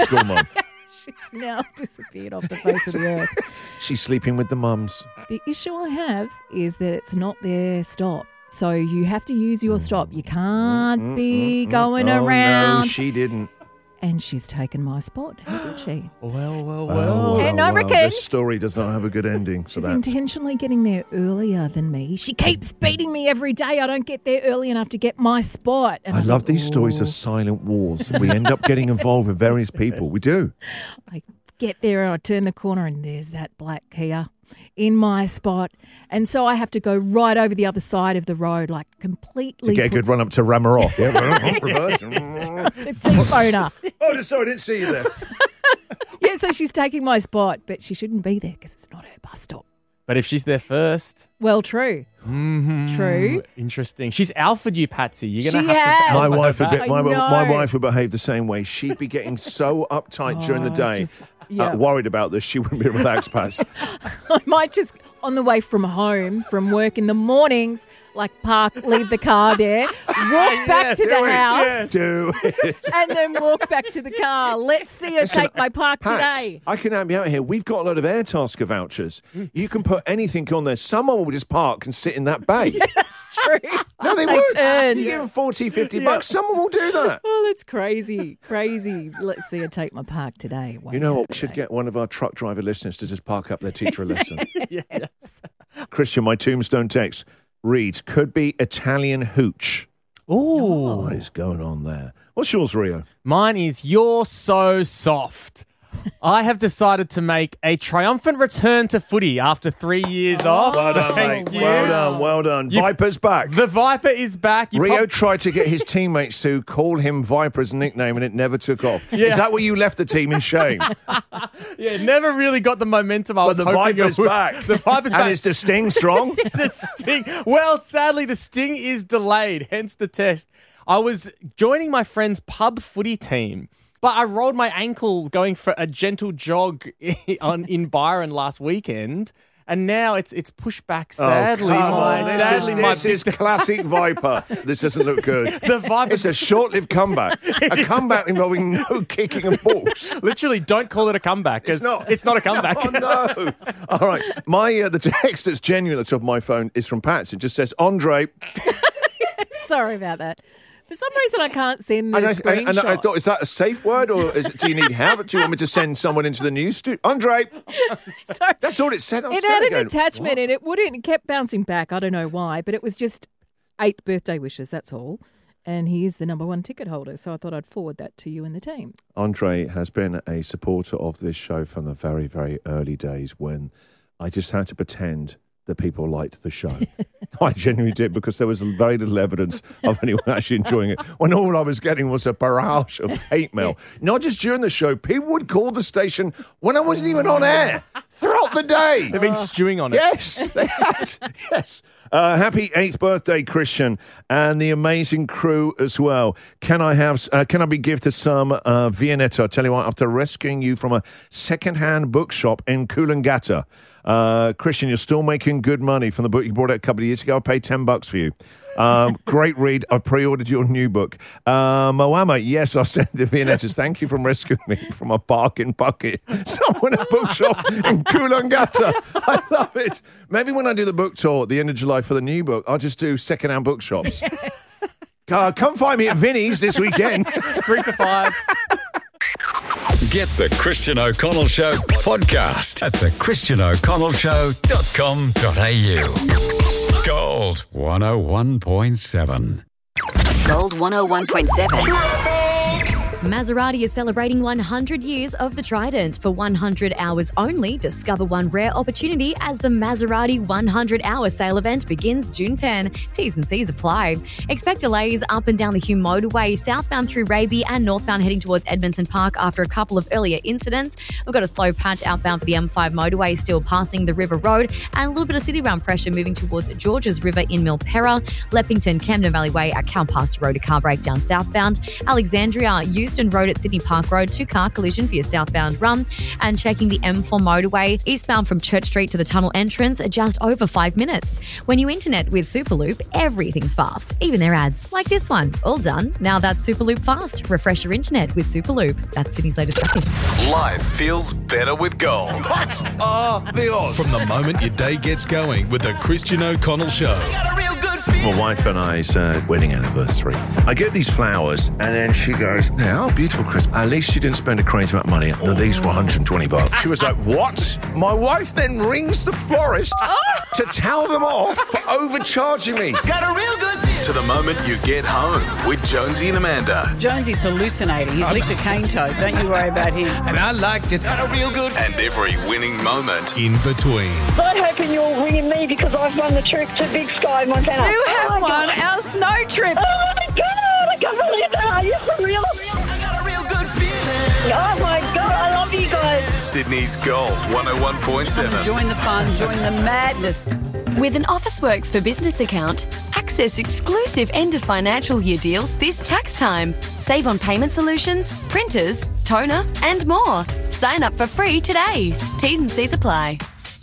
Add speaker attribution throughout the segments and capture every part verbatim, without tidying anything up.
Speaker 1: school mum.
Speaker 2: She's now disappeared off the face of the earth.
Speaker 1: She's sleeping with the mums.
Speaker 2: The issue I have is that it's not their stop. So you have to use your stop. You can't
Speaker 1: Mm,
Speaker 2: be
Speaker 1: mm, mm,
Speaker 2: going
Speaker 1: oh,
Speaker 2: around.
Speaker 1: No, she didn't.
Speaker 2: And she's taken my spot, hasn't she?
Speaker 3: Well, well, well.
Speaker 1: Oh,
Speaker 2: And I
Speaker 1: well,
Speaker 2: reckon-
Speaker 1: this story does not have a good ending for
Speaker 2: She's
Speaker 1: that.
Speaker 2: intentionally getting there earlier than me. She keeps beating me every day. I don't get there early enough to get my spot. And
Speaker 1: I love
Speaker 2: think,
Speaker 1: these stories of
Speaker 2: "Ooh."
Speaker 1: silent wars. We end up getting involved with various people. We do.
Speaker 2: I get there and I turn the corner and there's that black Kia in my spot. And so I have to go right over the other side of the road, like completely.
Speaker 1: To get a good
Speaker 2: puts-
Speaker 1: run up to ram her off. Yeah, reverse.
Speaker 2: It's a T-phoner.
Speaker 1: Oh, sorry, I didn't see you there.
Speaker 2: Yeah, so she's taking my spot, but she shouldn't be there because it's not her bus stop.
Speaker 3: But if she's there first.
Speaker 2: Well, true.
Speaker 3: Mm-hmm.
Speaker 2: True.
Speaker 3: Interesting. She's alphaed you, Patsy. You're going
Speaker 2: She
Speaker 3: to have
Speaker 2: has.
Speaker 3: to
Speaker 1: My
Speaker 3: alpha
Speaker 1: wife,
Speaker 3: her
Speaker 1: would be,
Speaker 3: back.
Speaker 1: my,
Speaker 2: I know.
Speaker 1: my wife would behave the same way. She'd be getting so uptight during the
Speaker 2: Oh,
Speaker 1: day,
Speaker 2: just- yeah.
Speaker 1: uh, worried about this. She wouldn't be relaxed, Pats.
Speaker 2: I might just, on the way from home, from work in the mornings, like park, leave the car there, walk back
Speaker 3: Yes,
Speaker 2: to
Speaker 3: do
Speaker 2: the
Speaker 3: it,
Speaker 2: house,
Speaker 3: yes.
Speaker 1: Do it.
Speaker 2: and then walk back to the car. Let's see her
Speaker 1: Listen,
Speaker 2: take my park
Speaker 1: Pats,
Speaker 2: today.
Speaker 1: I can help you out here. We've got a load of Airtasker vouchers. You can put anything on there. Someone will just park and sit in that bay.
Speaker 2: That's true.
Speaker 1: No, they
Speaker 2: Take
Speaker 1: would.
Speaker 2: turns.
Speaker 1: You give them forty, fifty bucks. Someone will do that.
Speaker 2: Oh, that's crazy. Crazy. Let's see her take my park today.
Speaker 1: You know what? We should get one of our truck driver listeners to just park up their teacher a lesson.
Speaker 2: Yes.
Speaker 1: Christian, my tombstone text reads, could be Italian hooch.
Speaker 3: Ooh.
Speaker 1: What is going on there? What's yours, Rio?
Speaker 3: Mine is You're So Soft. I have decided to make a triumphant return to footy after three years off.
Speaker 1: Well done,
Speaker 3: Thank
Speaker 1: mate.
Speaker 3: you.
Speaker 1: Well done, well done.
Speaker 3: You-
Speaker 1: Viper's back.
Speaker 3: The Viper is back. You
Speaker 1: Rio
Speaker 3: prob-
Speaker 1: tried to get his teammates to call him Viper as a nickname and it never took off.
Speaker 3: Yeah.
Speaker 1: Is that where you left the team in shame?
Speaker 3: yeah, never really got the momentum I
Speaker 1: But
Speaker 3: was
Speaker 1: the
Speaker 3: hoping
Speaker 1: Viper's
Speaker 3: it would.
Speaker 1: back.
Speaker 3: The Viper's
Speaker 1: And
Speaker 3: back.
Speaker 1: is the sting strong?
Speaker 3: the sting. Well, sadly, the sting is delayed, hence the test. I was joining my friend's pub footy team, but I rolled my ankle going for a gentle jog on in Byron last weekend, and now it's it's pushed back. Sadly,
Speaker 1: oh, come
Speaker 3: my
Speaker 1: on. This,
Speaker 3: sadly
Speaker 1: is,
Speaker 3: my
Speaker 1: this is classic Viper. This doesn't look good.
Speaker 3: the Viper.
Speaker 1: It's a short-lived comeback. A comeback involving no kicking of balls.
Speaker 3: Literally, don't call it a comeback. 'cause
Speaker 1: It's not.
Speaker 3: It's not a comeback.
Speaker 1: Oh, no. All right. My uh, the text that's genuine at the top of my phone is from Pats. It just says, Andre.
Speaker 2: Sorry about that. For some reason, I can't send the
Speaker 1: And I,
Speaker 2: screenshot.
Speaker 1: and I thought, is that a safe word or is it, do you need help? Do you want me to send someone into the news studio? Andre.
Speaker 2: Sorry.
Speaker 1: That's all it said. I was
Speaker 2: It had
Speaker 1: there
Speaker 2: an
Speaker 1: going,
Speaker 2: attachment
Speaker 1: what?
Speaker 2: and it wouldn't. It kept bouncing back. I don't know why, but it was just eighth birthday wishes. That's all. And he is the number one ticket holder. So I thought I'd forward that to you and the team.
Speaker 1: Andre has been a supporter of this show from the very, very early days when I just had to pretend that people liked the show. I genuinely did because there was very little evidence of anyone actually enjoying it. When all I was getting was a barrage of hate mail. Not just during the show, people would call the station when I wasn't even on air throughout the day.
Speaker 3: They've been stewing on it.
Speaker 1: Yes, they had. Yes. Uh, happy eighth birthday, Christian, and the amazing crew as well. Can I have? Uh, can I be gifted some uh, Viennetta? I tell you what, after rescuing you from a second-hand bookshop in Coolangatta, uh, Christian, you're still making good money from the book you brought out a couple of years ago. I paid ten bucks for you. Um, great read. I've pre-ordered your new book. Uh, Moama, yes, I sent the Viennettas. Thank you for rescuing me from a bargain bucket. Someone at a bookshop in Coolangatta. I love it. Maybe when I do the book tour at the end of July for the new book, I'll just do second-hand bookshops. Yes. Uh, come find me at Vinnie's this weekend.
Speaker 3: Three for five.
Speaker 4: Get the Christian O'Connell Show podcast at the christian o'connell show dot com dot a u. Gold one oh one point seven.
Speaker 5: Gold one oh one point seven.
Speaker 6: Maserati is celebrating one hundred years of the Trident. For one hundred hours only, discover one rare opportunity as the Maserati one hundred hour sale event begins June tenth. T's and C's apply. Expect delays up and down the Hume motorway, southbound through Raby and northbound heading towards Edmonton Park after a couple of earlier incidents. We've got a slow patch outbound for the M five motorway still passing the River Road and a little bit of city-bound pressure moving towards Georges River in Milperra, Leppington, Camden Valley Way at Cow Pasture Road, a car breakdown southbound. Alexandria, used Eastern Road at Sydney Park Road, two-car collision for your southbound run. And checking the M four motorway, eastbound from Church Street to the tunnel entrance, just over five minutes. When you internet with Superloop, everything's fast, even their ads, like this one. All done. Now that's Superloop Fast. Refresh your internet with Superloop. That's Sydney's latest traffic.
Speaker 7: Life feels better with gold.
Speaker 1: What are the odds?
Speaker 8: From the moment your day gets going with the Christian O'Connell Show.
Speaker 1: My wife and I's uh, wedding anniversary. I get these flowers, and then she goes, "They are beautiful, Chris. At least you didn't spend a crazy amount of money. No, these were one hundred twenty bucks." She was like, "What?" My wife then rings the florist to tell them off for overcharging me.
Speaker 7: Got a real good feel. To the moment you get home with Jonesy and Amanda.
Speaker 9: Jonesy's hallucinating. He's licked a cane toad. Don't you worry about him.
Speaker 8: And I liked it.
Speaker 7: Got a real good feel. And every winning moment
Speaker 8: in between.
Speaker 10: I'm hoping you're all ringing me because I've won the trip to Big Sky, Montana.
Speaker 9: You have
Speaker 10: oh
Speaker 9: won
Speaker 10: God.
Speaker 9: our snow trip.
Speaker 10: Oh my God, I can't believe that. Are you for real?
Speaker 7: I got a real good feeling.
Speaker 10: Oh my God, I love you guys.
Speaker 7: Sydney's Gold one oh one point seven.
Speaker 9: Join the fun, join the madness.
Speaker 11: With an Officeworks for Business account, access exclusive end of financial year deals this tax time. Save on payment solutions, printers, toner, and more. Sign up for free today. T's and C's apply.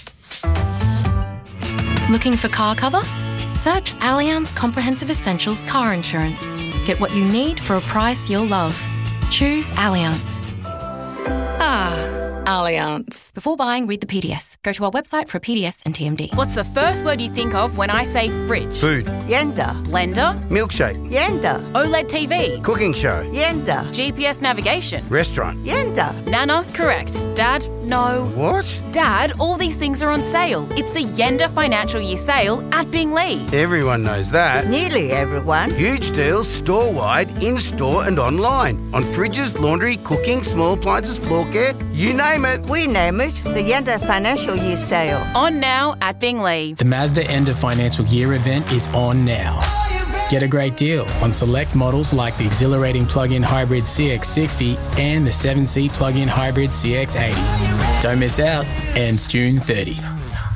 Speaker 11: Looking for car cover? Search Allianz Comprehensive Essentials Car Insurance. Get what you need for a price you'll love. Choose Allianz. Ah, Allianz. Before buying, read the P D S. Go to our website for a P D S and T M D.
Speaker 12: What's the first word you think of when I say fridge?
Speaker 13: Food.
Speaker 14: Yenda.
Speaker 12: Blender.
Speaker 13: Milkshake.
Speaker 14: Yenda.
Speaker 12: OLED T V.
Speaker 13: Cooking show.
Speaker 14: Yenda.
Speaker 12: G P S navigation.
Speaker 13: Restaurant.
Speaker 14: Yenda.
Speaker 12: Nana, correct. Dad, no.
Speaker 13: What?
Speaker 12: Dad, all these things are on sale. It's the Yenda Financial Year Sale at Binglee.
Speaker 13: Everyone knows that.
Speaker 14: Nearly everyone.
Speaker 13: Huge deals store-wide, in-store and online. On fridges, laundry, cooking, small appliances, floor care, you name it.
Speaker 14: We name it the Yenda Financial Year Sale.
Speaker 12: On now at Binglee.
Speaker 15: The Mazda End of Financial Year event is on now. Get a great deal on select models like the exhilarating plug-in hybrid C X sixty and the seven seat plug-in hybrid C X eighty. Don't miss out. Ends June thirtieth.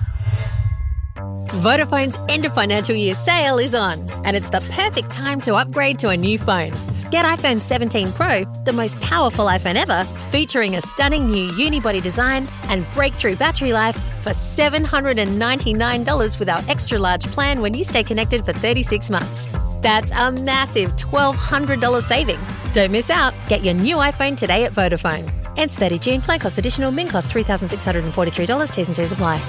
Speaker 16: Vodafone's end of financial year sale is on, and it's the perfect time to upgrade to a new phone. Get iPhone seventeen Pro, the most powerful iPhone ever, featuring a stunning new unibody design and breakthrough battery life for seven hundred ninety-nine dollars with our extra large plan when you stay connected for thirty-six months. That's a massive twelve hundred dollars saving. Don't miss out. Get your new iPhone today at Vodafone. Ends thirtieth of June. Plan cost additional. Min cost three thousand six hundred forty-three dollars. T's and C's apply.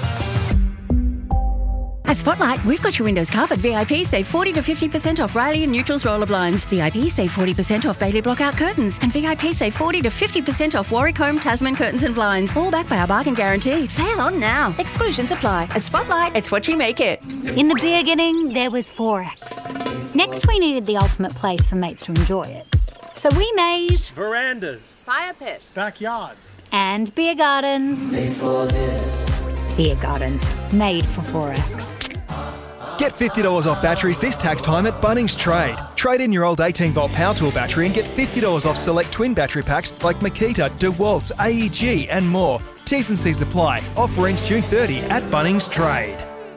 Speaker 17: At Spotlight, we've got your windows covered. V I P save forty to fifty percent off Riley and Neutrals roller blinds. V I P save forty percent off Bailey Blockout curtains. And V I P save forty to fifty percent off Warwick Home Tasman curtains and blinds. All backed by our bargain guarantee. Sale on now. Exclusions apply. At Spotlight, it's what you make it.
Speaker 18: In the beginning, there was Forex. Next, we needed the ultimate place for mates to enjoy it. So we made...
Speaker 3: verandas,
Speaker 12: fire pits,
Speaker 3: backyards,
Speaker 18: and beer gardens.
Speaker 19: Made for this.
Speaker 18: Beer gardens, made for Forex.
Speaker 20: Get fifty dollars off batteries this tax time at Bunnings Trade. Trade in your old eighteen volt power tool battery and get fifty dollars off select twin battery packs like Makita, DeWalt, A E G and more. T's and C's apply. Offer ends June thirtieth at Bunnings Trade.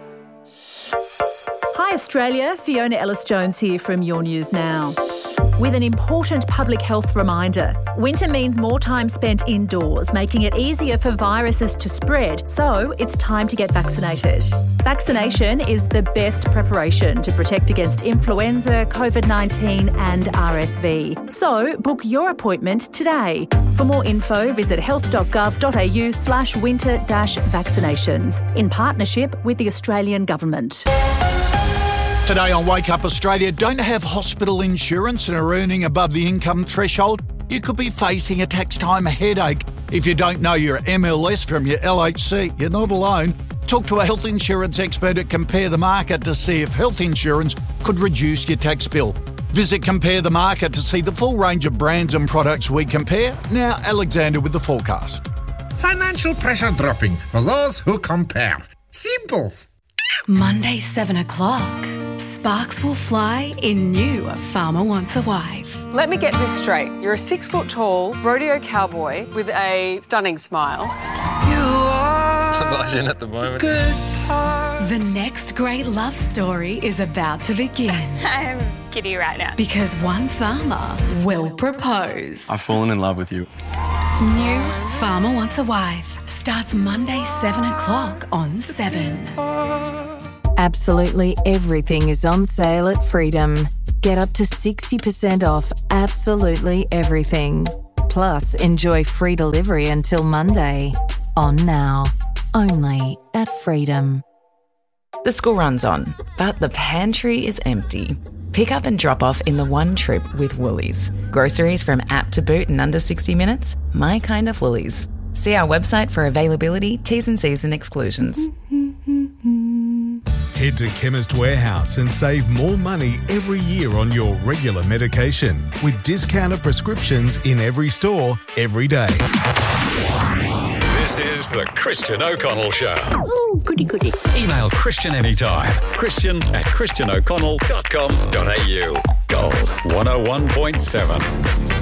Speaker 21: Hi Australia, Fiona Ellis-Jones here from Your News Now. With an important public health reminder. Winter means more time spent indoors, making it easier for viruses to spread, so it's time to get vaccinated. Vaccination is the best preparation to protect against influenza, COVID nineteen and R S V. So book your appointment today. For more info, visit health.gov.au slash winter dash vaccinations in partnership with the Australian Government.
Speaker 22: Today on Wake Up Australia, don't have hospital insurance and are earning above the income threshold? You could be facing a tax time headache. If you don't know your M L S from your L H C, you're not alone. Talk to a health insurance expert at Compare the Market to see if health insurance could reduce your tax bill. Visit Compare the Market to see the full range of brands and products we compare. Now, Alexander with the forecast.
Speaker 23: Financial pressure dropping for those who compare. Simples.
Speaker 24: Monday, seven o'clock. Sparks will fly in new A Farmer Wants a Wife.
Speaker 25: Let me get this straight. You're a six-foot-tall rodeo cowboy with a stunning smile.
Speaker 24: You are...
Speaker 26: I'm blushing at the moment.
Speaker 24: Good heart. The next great love story is about to begin.
Speaker 25: I'm
Speaker 2: giddy right now.
Speaker 24: Because one farmer will propose.
Speaker 4: I've fallen in love with you.
Speaker 24: New Farmer Wants a Wife starts Monday, seven o'clock on seven.
Speaker 5: Absolutely everything is on sale at Freedom. Get up to sixty percent off absolutely everything. Plus, enjoy free delivery until Monday. On now. Only at Freedom.
Speaker 6: The school run's on, but the pantry is empty. Pick up and drop off in the one trip with Woolies. Groceries from app to boot in under sixty minutes. My kind of Woolies. See our website for availability, T's and C's and exclusions.
Speaker 8: Head to Chemist Warehouse and save more money every year on your regular medication with discounted prescriptions in every store, every day.
Speaker 19: This is the Christian O'Connell Show.
Speaker 9: Oh, goody, goody.
Speaker 19: Email Christian anytime. Christian at christian o'connell dot com dot a u. Gold one oh one point seven.